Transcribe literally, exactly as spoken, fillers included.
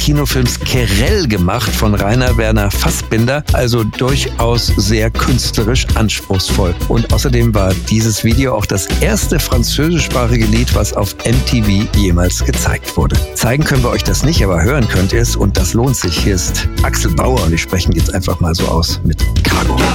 Kinofilms Querelle gemacht von Rainer Werner Fassbinder, also durchaus sehr künstlerisch anspruchsvoll. Und außerdem war dieses Video auch das erste französischsprachige Lied, was auf M T V jemals gezeigt wurde. Zeigen können wir euch das nicht, aber hören könnt ihr es und das lohnt sich. Hier ist Axel Bauer und wir sprechen jetzt einfach mal so aus mit Cargo.